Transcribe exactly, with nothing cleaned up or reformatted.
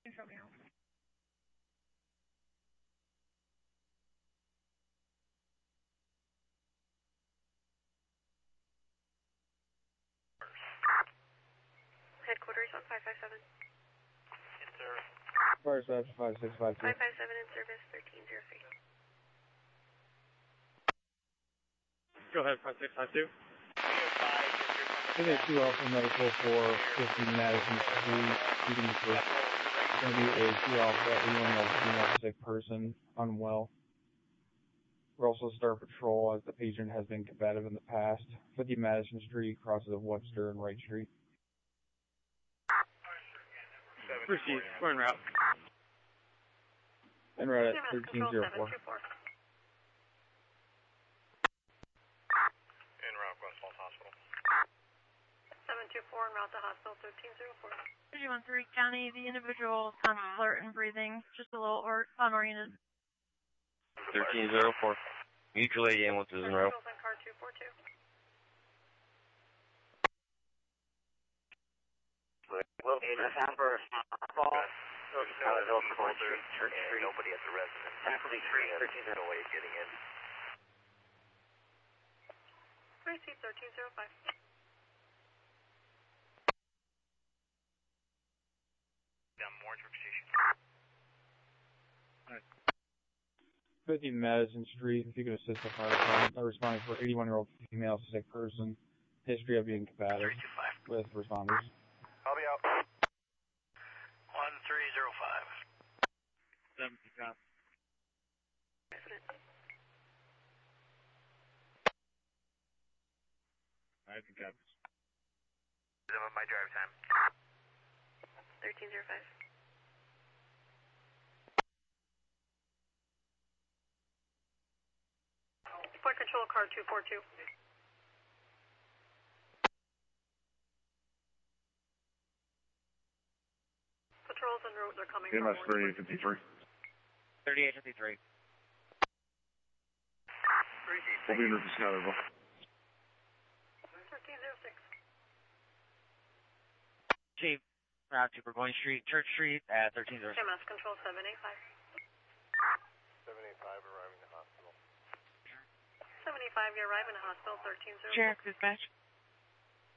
Headquarters on five five seven. Yes, sir. Fire Station five six five two. five five seven in service, thirteen zero three. Go ahead, five six five two. It is two Alpha Medical for fifty Madison Street, speaking for going to be a two Alpha, eighty-one-year-old female sick person, unwell. We're also start patrol as the patient has been combative in the past. fifty Madison Street, crosses of Webster and Wright Street. Proceed. We're en route. En route at thirteen zero four. En route, West Falls Hospital. seven two four en route to hospital, thirteen zero four. three one three County, the individual is kind of alert and breathing, just a little or unoriented. thirteen zero four. Mutual aid ambulance is en route. Car two four two. Located a number of fall. Church Street. Nobody at the residence. Faculty three, thirteen No way of getting in. Receive thirteen zero five. Down Morrisburg Station. fifty Madison Street, if you could assist the fire department. They're responding for eighty-one-year-old female sick person. History of being combative with responders. I'll be out. one three zero five. seventy cop. I think that's my drive time. thirteen zero five. Point control car two four two. Patrols en route, they're coming E M S from thirty-eight fifty-three. thirty-eight fifty-three. We'll be in route to Scottsdale. thirteen zero six. Chief, route to Burgoyne Street, Church Street at thirteen zero six. E M S control seven eight five. seven eight five arriving to hospital. seven eight five, you're arriving to hospital, thirteen zero six. Sheriff dispatch.